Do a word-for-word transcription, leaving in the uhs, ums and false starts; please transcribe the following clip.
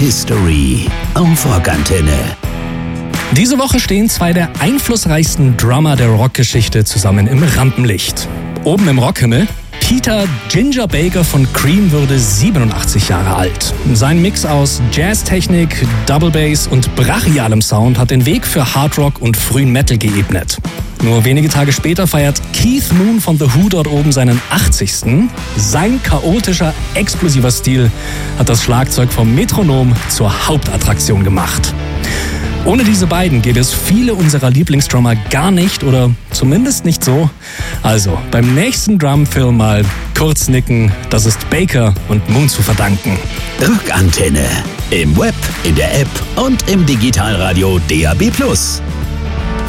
History auf Rockantenne. Diese Woche stehen zwei der einflussreichsten Drummer der Rockgeschichte zusammen im Rampenlicht. Oben im Rockhimmel: Peter Ginger Baker von Cream würde siebenundachtzig Jahre alt. Sein Mix aus Jazztechnik, Double Bass und brachialem Sound hat den Weg für Hardrock und frühen Metal geebnet. Nur wenige Tage später feiert Keith Moon von The Who dort oben seinen achtzigsten. Sein chaotischer, explosiver Stil hat das Schlagzeug vom Metronom zur Hauptattraktion gemacht. Ohne diese beiden gäbe es viele unserer Lieblingsdrummer gar nicht, oder zumindest nicht so. Also beim nächsten Drumfilm mal kurz nicken, das ist Baker und Moon zu verdanken. Rockantenne. Im Web, in der App und im Digitalradio D A B plus.